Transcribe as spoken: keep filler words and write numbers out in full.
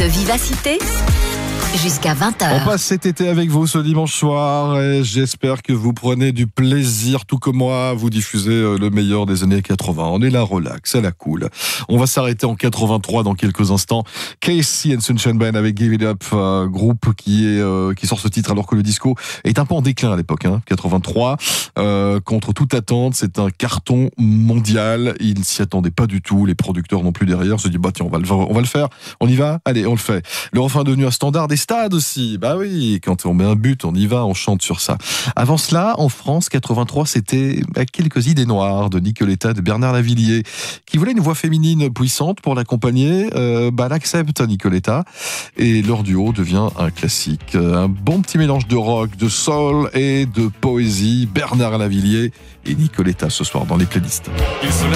Vivacité jusqu'à vingt heures. On passe cet été avec vous ce dimanche soir et j'espère que vous prenez du plaisir, tout comme moi, à vous diffuser le meilleur des années quatre-vingts. On est là, relax, à la cool. On va s'arrêter en quatre-vingt-trois dans quelques instants. Casey and Sunshine Band avec Give It Up, euh, groupe qui est euh, qui sort ce titre alors que le disco est un peu en déclin à l'époque. Hein, quatre-vingt-trois, euh, contre toute attente, c'est un carton mondial. Ils s'y attendaient pas du tout. Les producteurs non plus derrière se disent bah tiens on va le on va le faire. On y va, allez on le fait. Le refrain est devenu un standard des stades aussi. Bah oui, quand on met un but, on y va, on chante sur ça. Avant cela, en France, quatre-vingt-trois, c'était quelques idées noires de Nicoletta, de Bernard Lavilliers, qui voulait une voix féminine puissante pour l'accompagner. Euh, bah, elle accepte Nicoletta et leur duo devient un classique. Un bon petit mélange de rock, de soul et de poésie. Bernard Lavilliers et Nicoletta ce soir dans les playlists. Il se lève